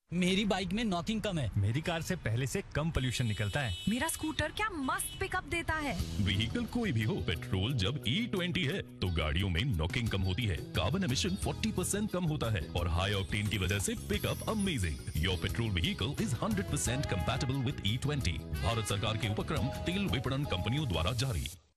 मेरी बाइक में नॉकिंग कम है। मेरी कार से पहले से कम पोल्यूशन निकलता है। मेरा स्कूटर क्या मस्त पिकअप देता है। व्हीकल कोई भी हो, पेट्रोल जब E20 है तो गाड़ियों में नॉकिंग कम होती है, कार्बन एमिशन 40% कम होता है और हाई ऑक्टेन की वजह से pickup amazing. Your petrol vehicle is 100% compatible with E20। Bharat सरकार के उपक्रम तेल विपणन कंपनियों द्वारा जारी।